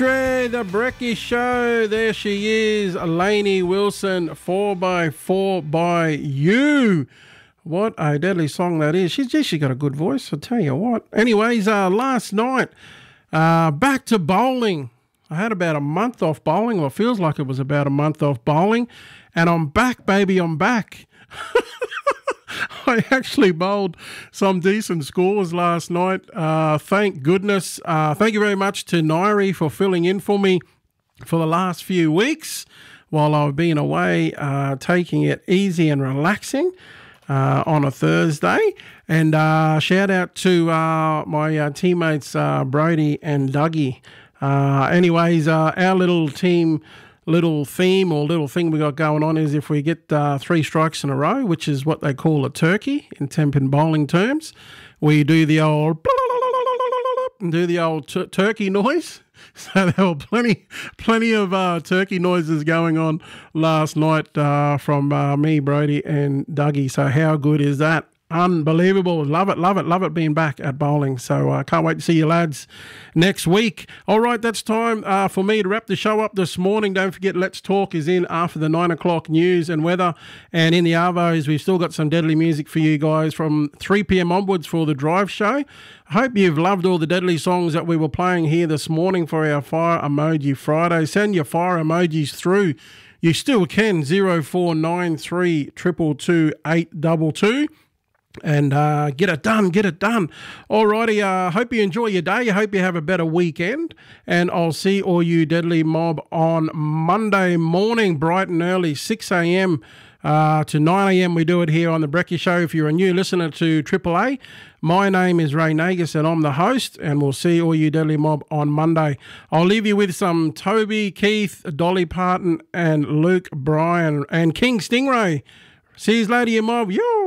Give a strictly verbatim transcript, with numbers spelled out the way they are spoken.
Country, the Brecky Show. There she is, Lainey Wilson, four by four by you. What a deadly song that is. She's just, she got a good voice, I'll tell you what. Anyways, uh, last night, uh, back to bowling. I had about a month off bowling, or it feels like it was about a month off bowling, and I'm back, baby, I'm back. I actually bowled some decent scores last night. Uh, thank goodness. Uh, thank you very much to Nairi for filling in for me for the last few weeks while I've been away, uh, taking it easy and relaxing uh, on a Thursday. And uh, shout out to uh, my uh, teammates uh, Brody and Dougie. Uh, anyways, uh, our little team... little theme or little thing we got going on is if we get uh, three strikes in a row, which is what they call a turkey in temp and bowling terms, we do the old and do the old t- turkey noise. So there were plenty, plenty of uh, turkey noises going on last night uh, from uh, me, Brody, and Dougie. So how good is that? Unbelievable. Love it, love it, love it being back at bowling. So I uh, can't wait to see you lads next week. All right, that's time uh, for me to wrap the show up this morning. Don't forget, Let's Talk is in after the nine o'clock news and weather. And in the Arvos, we've still got some deadly music for you guys from three p.m. onwards for the drive show. I hope you've loved all the deadly songs that we were playing here this morning for our Fire Emoji Friday. Send your fire emojis through. You still can, zero four nine three two two two eight two two. And uh, get it done, get it done. Alrighty, uh, hope you enjoy your day. I hope you have a better weekend. And I'll see all you Deadly Mob on Monday morning, bright and early, six a.m. Uh, to nine a.m. We do it here on The Brecky Show. If you're a new listener to Triple A, my name is Ray Nagus and I'm the host. And we'll see all you Deadly Mob on Monday. I'll leave you with some Toby, Keith, Dolly Parton, and Luke Bryan and King Stingray. See you later, you mob. Yo!